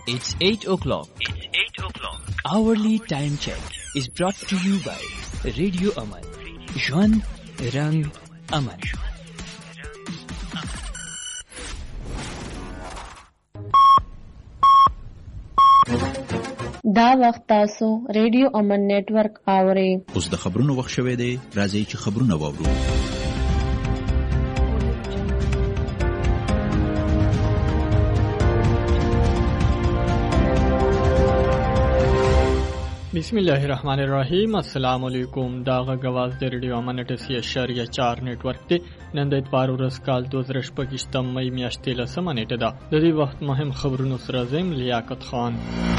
It's 8 o'clock. Hourly time check is brought to you by Radio Aman. Jwan Rang Aman. دا وخت تاسو ریډیو امن نیټورک اورئ. اوس د خبرونو وخت شوی دی. راځئ چې خبرونه واورو. بسم الله الرحمن الرحیم. السلام علیکم. دا غواز د ریډیو امن 88.4 نیټورک دی. نن د اتوار ورځ کال 2025 مې میاشتې لسمه نیټه ده. د دې وخت مهم خبرونو سره زم لیاقت خان.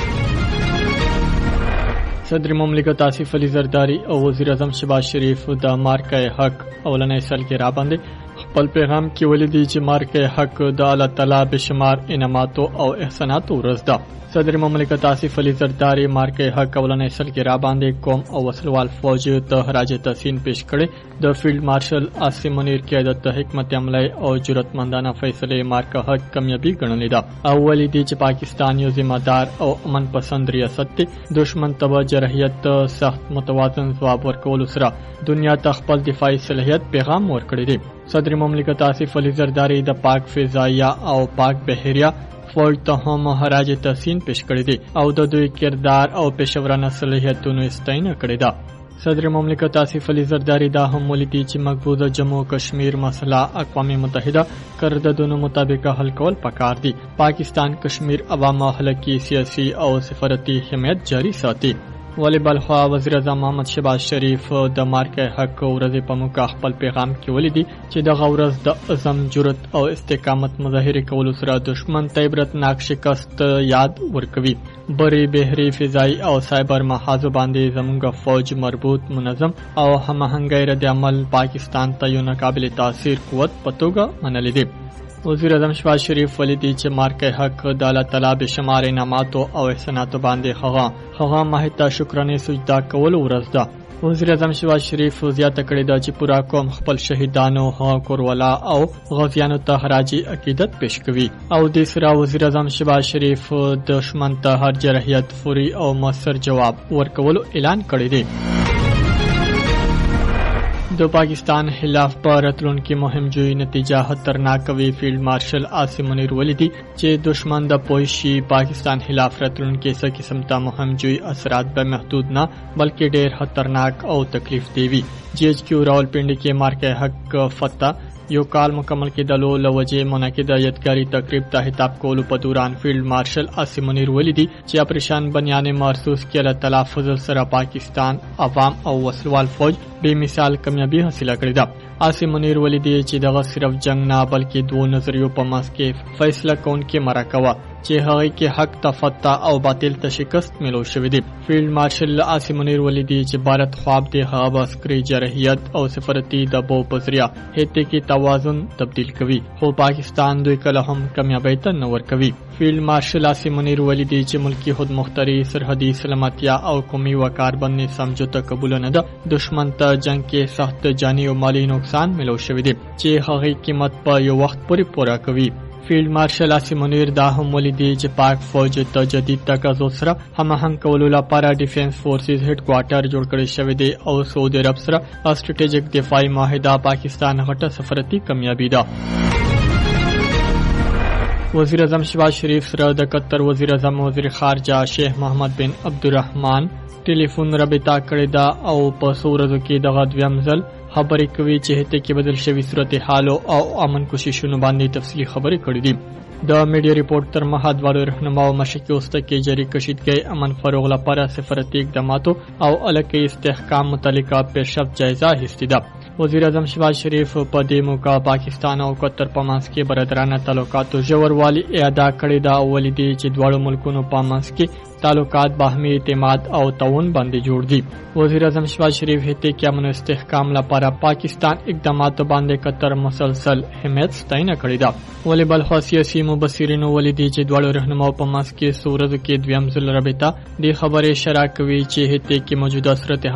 صدر مملکت آصف علی زرداری او وزیر اعظم شهباز شریف د مارکه حق اولنې سال کې را باندې خپل پیغام کې ولیدي چې مارکه حق د الله تعالی بشمار انعاماتو او احساناتو ورځ ده. صدر مملکت آصف علی زرداری مارکه حق اولنې سال کې را باندې قوم او وسلوال فوج ته خراج تحسین پیش کړي. د فیلډ مارشل عاصم منیر قیادت د حکمت عملی او جرأتمندانه فیصله مارکه حق کامیابی ګڼلې ده. اول دي چې پاکستان یو ذمہ دار او امن پسند ریاست دی. دشمن ته جرحیت سخت متوازن ځواب ورکول سره دنیا ته خپل دفاعي صلاحیت پیغام ورکړی دی. صدر مملکت آصف علی زرداری د پاک فضائیه او پاک بحریه فوج ته هم خراج تحسین پیش کړی دی او د دوی کردار او پیشورانه صلاحیتونو ستاینه کړې ده. صدر مملکت آصف علی زرداری دا هم ولیدي چې مقبوضه جموں و کشمیر مسله اقوام متحده قراردادونو مطابق حل کول پکار دي. پاکستان کشمیر عوامو حل کی سیاسی او سفارتي حمایت جاری ساتي. ولی بلخوا وزیر اعظم محمد شهباز شریف د مارکه حق ورځ په موقع خپل پیغام کې ولیدي چې د غورز د عزم جرأت او استقامت مظاهره کول سره دشمن ته عبرتناک شکست یاد ورکوي. بری بحری فضائی او سایبر محاذ باندې زموږ فوج مربوط منظم او هماهنګي رد عمل پاکستان ته یو ناقابل تاثیر قوت پتوګه منلې دي. وزیر اعظم شهباز شریف ولیدي چې مارکه حق د الله تعالی بشمار انعاماتو او احساناتو باندې هغه ماهیت شکرانه سجدا کول ورځ ده. وزیر اعظم شهباز شریف زیاته کړې ده چې پورا قوم خپل شهیدانو کوروالا او غازیانو ته خراج عقیدت پیش کوي او د سره وزیر اعظم شهباز شریف دشمن ته هر جرحیت فوري او موثر جواب ورکولو اعلان کړی دی. د پاکستان خلاف په راتلونکي مهم جوړی نتیجه خطرناک وی. فیلډ مارشل عاصم منیر ولیدي چې دشمن د پوښي پاکستان خلاف راتلونکي څه قسم ته مهم جوړی اثرات به محدود نه بلکې ډېر خطرناک او تکلیف دیوي. جی ایچ کیو راولپنډي کې مارکه حق فتح یو کال مکمل کېدلو لوجه منعقده یادګاري تقریب ته خطاب کولو په دوران فیلډ مارشل عاصم منیر ولیدي چې اپریشن بنیان محسوس کې الله تعالی فضل سره پاکستان عوام او وسلوال فوج بے مثال کامیابی حاصله کړې ده. عاصم منیر ولیدي چې دغه صرف جنگ نه بلکې دوه نظریو په منځ کې فیصله کونکي مرکه وه چې هغه کې حق ته فتح او باطل ته شکست ملو شوی دی. فیلډ مارشل عاصم منیر ولیدي چې بھارت خواب دی هغه عسکري جرحیت او سفارتي دباو په ذریعہ هیته کې توازن تبدیل کوي خو پاکستان دوی کله هم کامیابی ته نه ورکوي. فیلډ مارشل عاصم منیر ولیدي چې ملکی خودمختاری سرحدي سلامتیا او قومي وقار باندې سمجھوته قبول نه ده. دشمن ته جنگ کې سخت جانی او مالی نقصان ملو شوی دی چې هغه قیمت په یو وخت پورې پورا کوي. فیلډ مارشل عاصم منیر دا هم ولیدي چې پاک فوج ته جدید تقاضو سره هماهنګ کولو لپاره ډیفنس فورسز هډ کوارټر جوړ کړی شوی دی او سعودي عرب سره استراتیژیک دفاعي معاهده پاکستان غټه سفارتي کامیابی ده. وزیر اعظم شهباز شریف سره د قطر وزیر اعظم وزیر خارجه شیخ محمد بن عبدالرحمن ټلیفون رابطه کړې ده او په څو ورځو کې دغه دویم ځل خبرې کوي چې هته کې بدل شوی صورتحال او امن کوششونو باندې تفصیلی خبرې کړې دي. د میډیا ریپورت تر مخه دواړو رهنماو مشکې اوسته کې جاری کشیدګۍ امن فروغ لپاره سفارتي اقداماتو او الکه استحکام متعلقه پیشرفت جایزه اخیستې ده. وزیر اعظم شهباز شریف په دې موقع پاکستان او قطر په منځ کې برادرانه تعلقاتو ژوروالی اعاده کړی دا ولیدي چې دواړو ملکونو په منځ کې تعلقات باهمي اعتماد او تعاون باندې جوړ دي. وزیر اعظم شهباز شریف هته کې امن استحکام لپاره پاکستان اقدامات باندې قطر مسلسل حمایت ستاینه کړې ده. ولی بلخوا سیاسي مبصرینو ولیدي چې دواړو رهنماو په منځ کې څو ورځو کې دویم ځل رابطه د خبرې شریک کوي چې هته کې موجوده صورت